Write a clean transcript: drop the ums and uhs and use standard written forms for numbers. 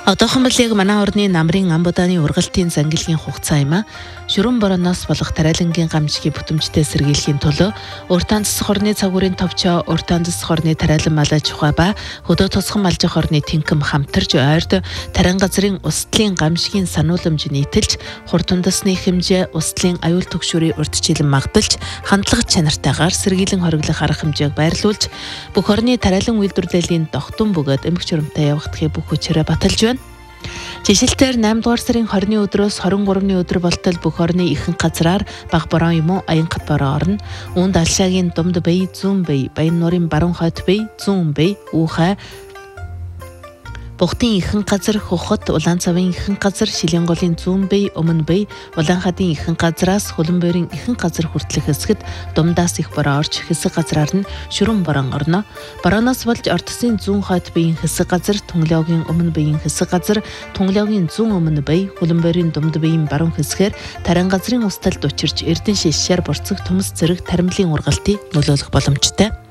Одоохон бол яг манай орны намрын амбудааны ургалтын зангилгийн хугацаа юм а. Шүрэн борооноос болох тариалангийн гамшигыг бүтэмжтэй сэргийлэхийн төлөө уртаан засах орны цагуурын товчоо, уртаан засах орны тариалан малаж ухаа ба хөдөө тусган малжих орны тэнхэм хамтарч ойрд тарин газрын устлын гамшигын санууламж нийтэлж, хурдтундасны хэмжээ, устлын аюул түгшүүрийн урьдчилан магдалж, хандлага чанартайгаар сэргийлэн хориглох арга хэмжээг байрлуулж, бүх орны тариалан үйлдвэрлэлийн тогтун бөгөөд эмх журамтай явагдахыг бүх хүчээрээ баталж байна. Жишээлбэл 8 дугаар сарын 20-ны өдрөөс 23-ны өдөр болтол бүх орны ихэнх газраар баг бороо юм уу аянгат бороо орно. Үүнд Алшаагийн Думд Бэй, Зүүн Бэй, Баян нуурын Баруун хойд Бэй, Зүүн Бэй, Үүхай, Бухтын ихэнх газар, Хухад, Улаанцавын ихэнх газар, Шилэнголын Зүүн Бэй, Өмнө Бэй, Улаанхадын ихэнх газраас Хөлбөмбөрийн ихэнх газар хүртэлх хэсгэд Думдаас их бороо орж, хэсэг газраар нь шүрэн борон орно. Борооноос болж Ортосын Зүүн хойд Бэйн хэсэг газар, Тунгалогийн Өмнө Бэйн хэсэг газар, Тунгалогийн Зүүн Өмнө Бэй, Хөлбөмбөрийн Думд Бэйн баруун хэсгээр тарин газрын усталд учирч Эрдэнэ шишээр бурцэг төмс зэрэг таримлын ургалтыг нөлөөлөх боломжтой.